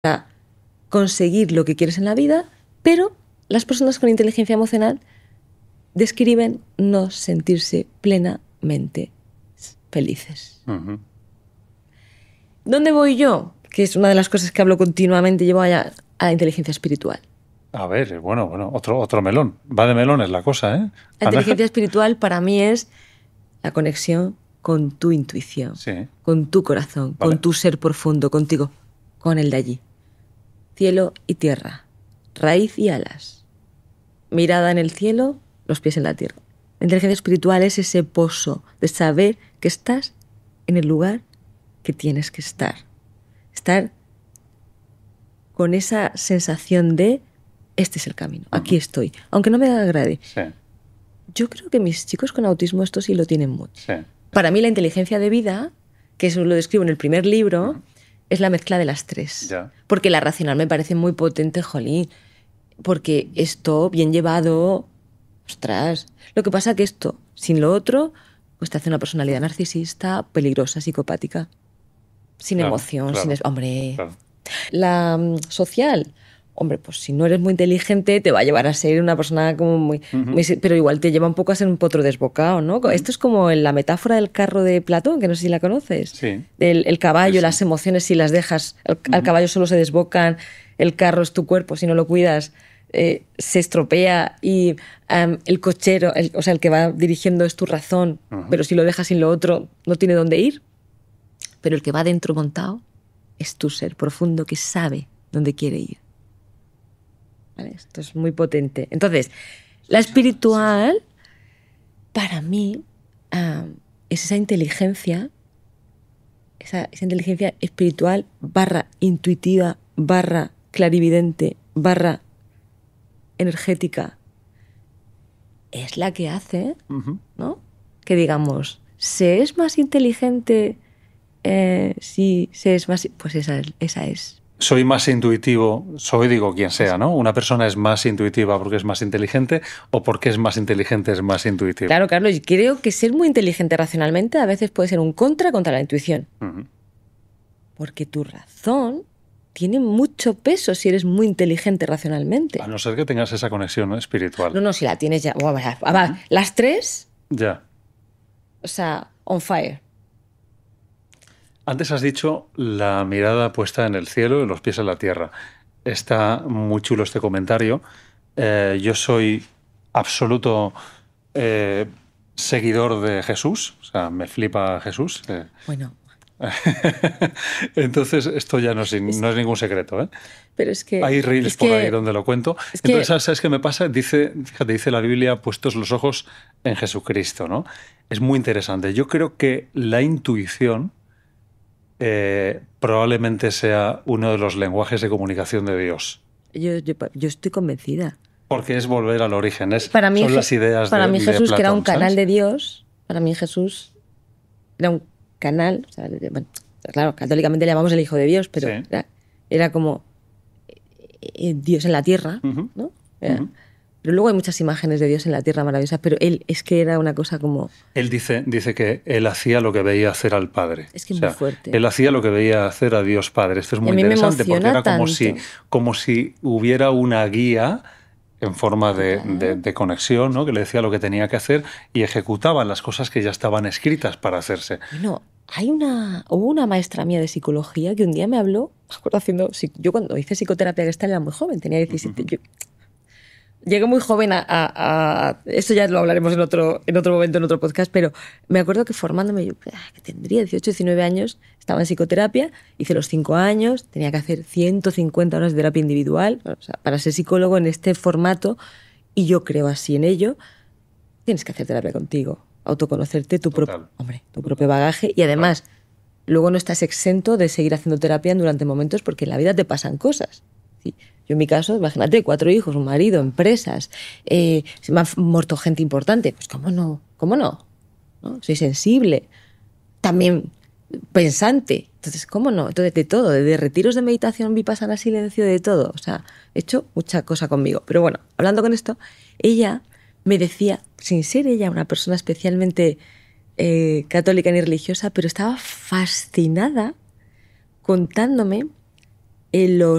para conseguir lo que quieres en la vida, pero las personas con inteligencia emocional describen no sentirse plenamente felices. Uh-huh. ¿Dónde voy yo? Que es una de las cosas que hablo continuamente, llevo allá a la inteligencia espiritual. A ver, bueno, otro melón. Va de melones la cosa, ¿eh? La inteligencia espiritual para mí es la conexión con tu intuición, sí, con tu corazón, vale, con tu ser profundo, contigo, con el de allí. Cielo y tierra, raíz y alas, mirada en el cielo, los pies en la tierra. La inteligencia espiritual es ese pozo de saber que estás en el lugar que tienes que estar. Estar con esa sensación de este es el camino, aquí estoy, aunque no me agrade. sí. Yo creo que mis chicos con autismo esto sí lo tienen mucho. Sí. Para mí la inteligencia de vida, que eso lo describo en el primer libro, es la mezcla de las tres. Ya. Porque la racional me parece muy potente, jolín. Porque esto, bien llevado, ostras. Lo que pasa que esto, sin lo otro, pues te hace una personalidad narcisista, peligrosa, psicopática. Sin Claro, emoción, claro, hombre. claro. La social, hombre, pues si no eres muy inteligente te va a llevar a ser una persona como muy, pero igual te lleva un poco a ser un potro desbocado, ¿no? Esto es como en la metáfora del carro de Platón, que no sé si la conoces. Sí. El caballo, Sí. las emociones, si las dejas, al caballo solo se desbocan, el carro es tu cuerpo, si no lo cuidas, se estropea y el cochero, o sea, el que va dirigiendo es tu razón, pero si lo dejas sin lo otro, no tiene dónde ir. Pero el que va dentro montado es tu ser profundo que sabe dónde quiere ir. ¿Vale? Esto es muy potente. Entonces, la espiritual, para mí, es esa inteligencia, esa inteligencia espiritual / intuitiva / clarividente / energética. Es la que hace, ¿no? Que digamos, ¿se es más inteligente si se es más... Pues esa es. Soy más intuitivo, digo quien sea, ¿no? Una persona es más intuitiva porque es más inteligente o porque es más inteligente es más intuitiva. Claro, Carlos, yo creo que ser muy inteligente racionalmente a veces puede ser un contra la intuición. Porque tu razón tiene mucho peso si eres muy inteligente racionalmente. A no ser que tengas esa conexión espiritual. No, si la tienes ya... Las tres, Ya. o sea, on fire. Antes has dicho la mirada puesta en el cielo y los pies en la tierra. Está muy chulo este comentario. Yo soy absoluto seguidor de Jesús. O sea, me flipa Jesús. Bueno. Entonces, esto ya no es ningún secreto, ¿eh? Pero es que... Hay reels por ahí donde lo cuento. Entonces, ¿sabes qué me pasa? Dice la Biblia, puestos los ojos en Jesucristo, ¿no? Es muy interesante. Yo creo que la intuición probablemente sea uno de los lenguajes de comunicación de Dios. Yo estoy convencida. Porque es volver al origen. Son las ideas para mí Jesús, Platón, que era un canal, ¿sabes? de Dios, para mí Jesús era un canal, o sea, bueno, claro, católicamente le llamamos el Hijo de Dios, pero Sí. era como Dios en la tierra, ¿no? Pero luego hay muchas imágenes de Dios en la tierra maravillosas, pero él es que era una cosa como... Él dice que él hacía lo que veía hacer al Padre. Es que es muy fuerte. Él hacía lo que veía hacer a Dios Padre. Esto es muy interesante porque era como si hubiera una guía en forma de conexión, ¿no? Que le decía lo que tenía que hacer y ejecutaba las cosas que ya estaban escritas para hacerse. Bueno, hubo una maestra mía de psicología que un día me habló, me acuerdo yo cuando hice psicoterapia gestalt era muy joven, tenía 17. Llegué muy joven esto ya lo hablaremos en otro momento, en otro podcast, pero me acuerdo que formándome, yo que tendría 18, 19 años, estaba en psicoterapia, hice los 5 años, tenía que hacer 150 horas de terapia individual, o sea, para ser psicólogo en este formato, y yo creo así en ello, tienes que hacer terapia contigo, autoconocerte, tu propio bagaje, y además, luego no estás exento de seguir haciendo terapia durante momentos porque en la vida te pasan cosas. ¿Sí? Yo en mi caso, imagínate, 4 hijos, un marido, empresas, se me ha muerto gente importante. Pues ¿cómo no? ¿No? Soy sensible, también pensante. Entonces, ¿cómo no? Entonces, de todo, de retiros de meditación, vipassana, silencio, de todo. O sea, he hecho mucha cosa conmigo. Pero bueno, hablando con esto, ella me decía, sin ser ella una persona especialmente católica ni religiosa, pero estaba fascinada contándome en los